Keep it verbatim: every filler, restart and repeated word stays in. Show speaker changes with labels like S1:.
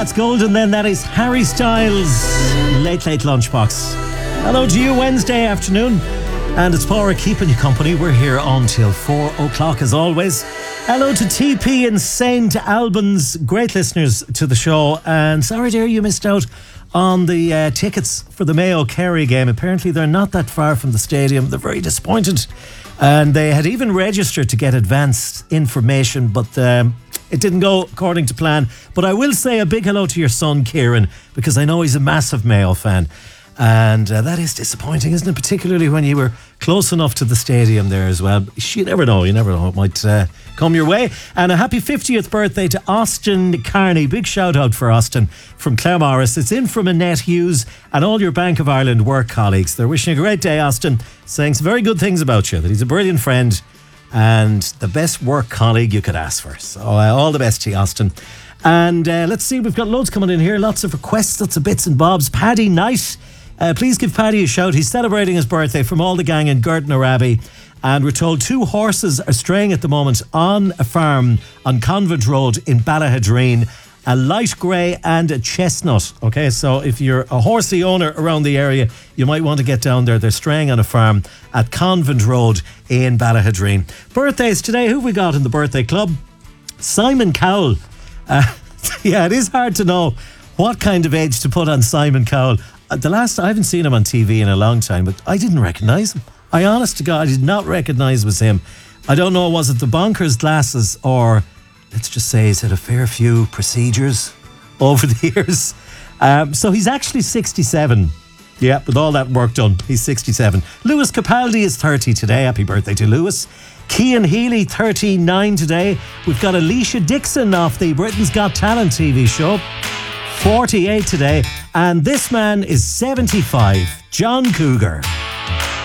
S1: That's golden then. That is Harry Styles, Late Late Lunchbox. Hello to you, Wednesday afternoon. And it's Paura keeping you company. We're here until four o'clock as always. Hello to T P in Saint Albans. Great listeners to the show. And sorry dear, you missed out on the uh, tickets for the Mayo Kerry game. Apparently they're not that far from the stadium. They're very disappointed. And they had even registered to get advanced information, but um, it didn't go according to plan. But I will say a big hello to your son, Kieran, because I know he's a massive Mayo fan. And uh, that is disappointing, isn't it? Particularly when you were close enough to the stadium there as well. You never know, you never know. It might uh, come your way. And a happy fiftieth birthday to Austin Carney. Big shout out for Austin from Claremorris. It's in from Annette Hughes and all your Bank of Ireland work colleagues. They're wishing a great day, Austin, saying some very good things about you, that he's a brilliant friend and the best work colleague you could ask for. So uh, all the best to you, Austin. And uh, let's see, we've got loads coming in here. Lots of requests, lots of bits and bobs. Paddy Knight. Uh, please give Paddy a shout. He's celebrating his birthday from all the gang in Gurton Abbey. And we're told two horses are straying at the moment on a farm on Convent Road in Ballahadreen. A light grey and a chestnut. Okay, so if you're a horsey owner around the area, you might want to get down there. They're straying on a farm at Convent Road in Ballahadreen. Birthdays today. Who have we got in the birthday club? Simon Cowell. Uh, yeah, it is hard to know what kind of age to put on Simon Cowell. The last, I haven't seen him on T V in a long time, but I didn't recognise him. I honest to God, I did not recognise it was him. I don't know, was it the bonkers glasses or, let's just say, he's had a fair few procedures over the years. Um, so he's actually sixty-seven. Yeah, with all that work done, he's sixty-seven. Lewis Capaldi is thirty today. Happy birthday to Lewis. Cian Healy, thirty-nine today. We've got Alicia Dixon off the Britain's Got Talent T V show. forty-eight today. And this man is seventy-five. John Cougar.